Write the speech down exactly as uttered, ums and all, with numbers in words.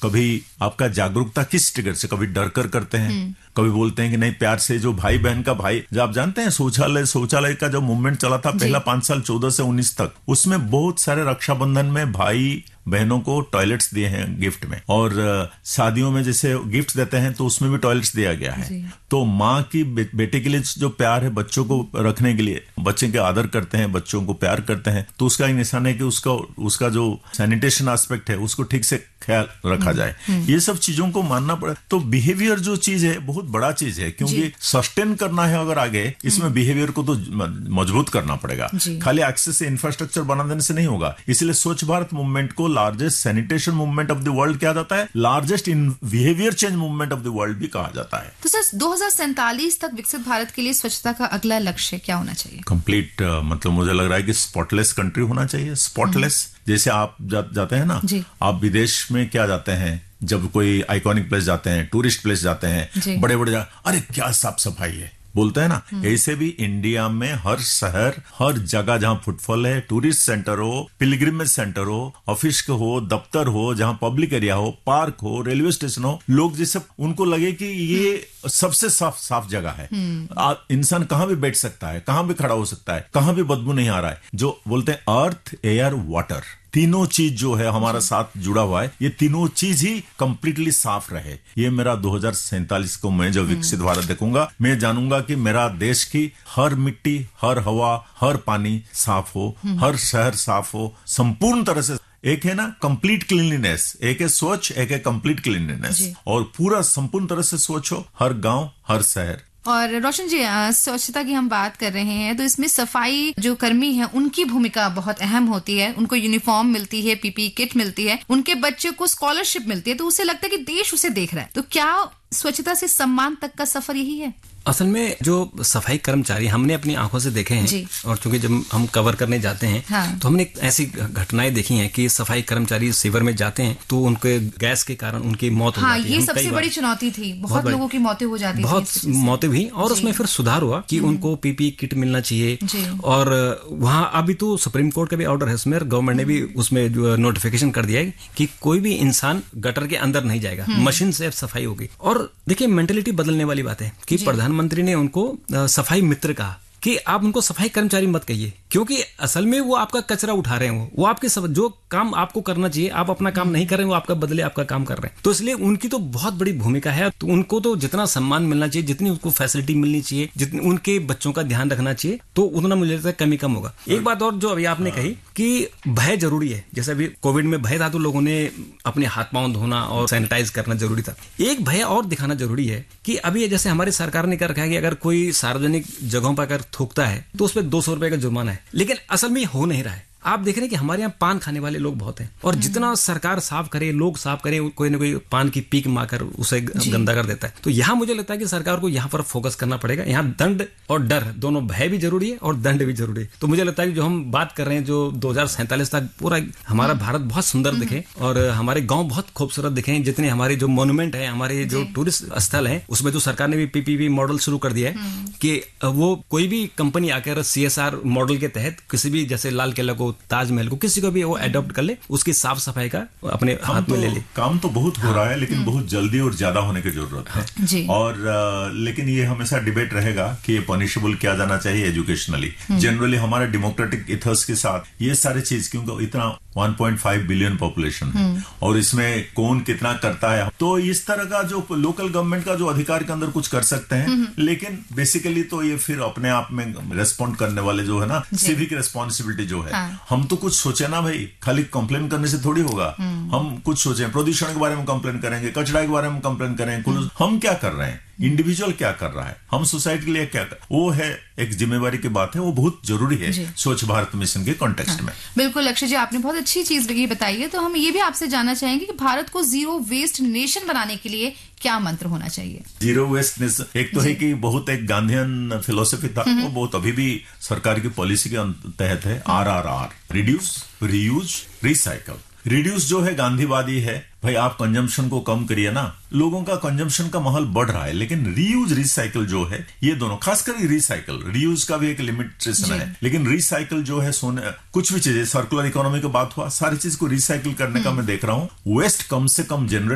कभी आपका जागरूकता किस ट्रिगर से, कभी डर कर करते हैं, कभी बोलते हैं कि नहीं प्यार से, जो भाई बहन का भाई, जो आप जानते हैं शौचालय शौचालय का जो मूवमेंट चला था पहला पांच साल चौदह से उन्नीस तक, उसमें बहुत सारे रक्षाबंधन में भाई बहनों को टॉयलेट्स दिए हैं गिफ्ट में, और शादियों में जैसे गिफ्ट देते हैं तो उसमें भी टॉयलेट्स दिया गया है। तो माँ की बे, बेटे के लिए जो प्यार है, बच्चों को रखने के लिए, बच्चे के आदर करते हैं, बच्चों को प्यार करते हैं, तो उसका एक निशान है कि उसका उसका जो सैनिटेशन एस्पेक्ट है उसको ठीक से ख्याल रखा जाए। ये सब चीजों को मानना पड़े। तो बिहेवियर जो चीज है बहुत बड़ा चीज है, क्योंकि सस्टेन करना है अगर आगे, इसमें बिहेवियर को तो मजबूत करना पड़ेगा। खाली एक्सेस से इंफ्रास्ट्रक्चर बना देने से नहीं होगा। इसलिए स्वच्छ भारत मूवमेंट को largest sanitation movement of the world कहा जाता है, largest in behaviour change movement of the world भी कहा जाता है। तो सर दो हज़ार सैंतालीस तक विकसित भारत के लिए स्वच्छता का अगला लक्ष्य क्या होना चाहिए? कंप्लीट uh, मतलब मुझे लग रहा है कि स्पॉटलेस कंट्री होना चाहिए। स्पॉटलेस जैसे आप जा, जाते हैं ना, आप विदेश में क्या जाते हैं, जब कोई आइकॉनिक प्लेस जाते हैं, टूरिस्ट प्लेस जाते हैं, बड़े बड़े जा, अरे क्या साफ सफाई है बोलते हैं ना, ऐसे भी इंडिया में हर शहर, हर जगह जहां फुटफॉल है, टूरिस्ट सेंटर हो, पिलग्रिमेज सेंटर हो, ऑफिस हो, दफ्तर हो, जहां पब्लिक एरिया हो, पार्क हो, रेलवे स्टेशन हो, लोग जिससे उनको लगे कि ये सबसे साफ साफ जगह है, इंसान कहां भी बैठ सकता है, कहां भी खड़ा हो सकता है, कहां भी बदबू नहीं आ रहा है, जो बोलते हैं अर्थ, एयर, वाटर, तीनों चीज जो है हमारा साथ जुड़ा हुआ है, ये तीनों चीज ही कंप्लीटली साफ रहे। ये मेरा दो हज़ार सैंतालीस को मैं जो विकसित भारत देखूंगा, मैं जानूंगा कि मेरा देश की हर मिट्टी, हर हवा, हर पानी साफ हो, हर शहर साफ हो, संपूर्ण तरह से। एक है ना कंप्लीट क्लीनलीनेस, एक है स्वच्छ, एक है कंप्लीट क्लीनलीनेस, और पूरा संपूर्ण तरह से स्वच्छ हो हर गांव, हर शहर। और रोशन जी, स्वच्छता की हम बात कर रहे हैं तो इसमें सफाई जो कर्मी है उनकी भूमिका बहुत अहम होती है। उनको यूनिफॉर्म मिलती है, पीपी किट मिलती है, उनके बच्चे को स्कॉलरशिप मिलती है, तो उसे लगता है कि देश उसे देख रहा है। तो क्या स्वच्छता से सम्मान तक का सफर यही है? असल में जो सफाई कर्मचारी हमने अपनी आंखों से देखे हैं, और चूंकि जब हम कवर करने जाते हैं हाँ। तो हमने ऐसी घटनाएं देखी हैं कि सफाई कर्मचारी सीवर में जाते हैं तो उनके गैस के कारण उनकी मौत हाँ, हो जाती है। ये सबसे बड़ी चुनौती थी, बहुत, बहुत लोगों की मौतें हो जाती थी, बहुत मौतें हुई, और उसमें फिर सुधार हुआ कि उनको पीपी किट मिलना चाहिए। और वहां अभी तो सुप्रीम कोर्ट का भी ऑर्डर है, उसमें गवर्नमेंट ने भी उसमें जो नोटिफिकेशन कर दिया है कि कोई भी इंसान गटर के अंदर नहीं जाएगा, मशीन से सफाई होगी। और देखिए मेंटेलिटी बदलने वाली बात है कि प्रधानमंत्री ने उनको सफाई मित्र कहा कि आप उनको सफाई कर्मचारी मत कहिए, क्योंकि असल में वो आपका कचरा उठा रहे हैं, वो आपके सब जो काम आपको करना चाहिए आप अपना काम नहीं कर रहे हैं, वो आपका बदले आपका काम कर रहे हैं। तो इसलिए उनकी तो बहुत बड़ी भूमिका है। तो उनको तो जितना सम्मान मिलना चाहिए, जितनी उनको फैसिलिटी मिलनी चाहिए, जितनी उनके बच्चों का ध्यान रखना चाहिए, तो उतना मुझे लगता है कमी कम होगा। एक बात और जो अभी आपने कही कि भय जरूरी है, जैसे अभी कोविड में भय था तो लोगों ने अपने हाथ पांव धोना और सैनिटाइज करना जरूरी था। एक भय और दिखाना जरूरी है कि अभी जैसे हमारी सरकार ने कर रखा है कि अगर कोई सार्वजनिक जगहों पर अगर थूकता है तो उस पर दो सौ रुपए का जुर्माना है, लेकिन असल में हो नहीं रहा है। आप देख रहे हैं कि हमारे यहाँ पान खाने वाले लोग बहुत हैं, और जितना सरकार साफ करे, लोग साफ करें, कोई ना कोई पान की पीक मारकर उसे गंदा कर देता है। तो यहाँ मुझे लगता है कि सरकार को यहाँ पर फोकस करना पड़ेगा। यहाँ दंड और डर दोनों, भय भी जरूरी है और दंड भी जरूरी है। तो मुझे लगता है कि जो हम बात कर रहे हैं, जो दो हजार सैंतालीस तक पूरा हमारा भारत बहुत सुंदर दिखे और हमारे गाँव बहुत खूबसूरत दिखे, जितने हमारे जो मोन्यूमेंट है, हमारे जो टूरिस्ट स्थल है, उसमें जो सरकार ने भी पीपीपी मॉडल शुरू कर दिया है कि वो कोई भी कंपनी आकर सीएसआर मॉडल के तहत किसी भी, जैसे लाल किला को, ताजमहल को, किसी को भी वो अडॉप्ट कर ले, उसकी साफ सफाई का अपने हाथ में ले ले। काम तो बहुत हो रहा है, लेकिन बहुत जल्दी और ज्यादा होने की जरूरत है। और आ, लेकिन ये हमेशा डिबेट रहेगा कि ये पनिशेबल किया जाना चाहिए एजुकेशनली। जनरली हमारे डेमोक्रेटिक इथर्स के साथ ये सारी चीज, क्योंकि इतना एक पॉइंट पाँच बिलियन पॉपुलेशन है और इसमें कौन कितना करता है, तो इस तरह का जो लोकल गवर्नमेंट का जो अधिकार के अंदर कुछ कर सकते हैं, लेकिन बेसिकली तो ये फिर अपने आप में रेस्पॉन्ड करने वाले जो है ना, सिविक रिस्पॉन्सिबिलिटी जो है, हम तो कुछ सोचे ना भाई, खाली कंप्लेन करने से थोड़ी होगा। हम कुछ सोचे, प्रदूषण के बारे में कंप्लेन करेंगे, कचरा के बारे में कंप्लेन करेंगे, हम क्या कर रहे हैं, इंडिविजुअल क्या कर रहा है, हम सोसाइटी के लिए क्या कर, वो है एक जिम्मेवारी की बात है, वो बहुत जरूरी है स्वच्छ भारत मिशन के कॉन्टेक्स्ट हाँ। में। बिल्कुल अक्षय जी, आपने बहुत अच्छी चीज ये बताई है। तो हम ये भी आपसे जानना चाहेंगे कि भारत को जीरो वेस्ट नेशन बनाने के लिए क्या मंत्र होना चाहिए? जीरो वेस्ट नेशन एक तो है कि बहुत एक गांधीयन फिलोसफी था, वो बहुत अभी भी सरकार की पॉलिसी के तहत है, are are are, reduce, reuse, recycle. Reduce जो है गांधीवादी है, भाई आप कंजम्पशन को कम करिए ना, लोगों का कंजम्पशन का माहौल बढ़ रहा है। लेकिन रीयूज रिसाइकल जो है, ये दोनों, खासकर रिसाइकल, रीयूज का भी एक लिमिटेशन है, लेकिन रिसाइकल जो है, सोने कुछ भी चीजें, सर्कुलर इकोनॉमी की बात हुआ, सारी चीज को रिसाइकिल करने का मैं देख रहा हूँ। वेस्ट कम से कम जनरेट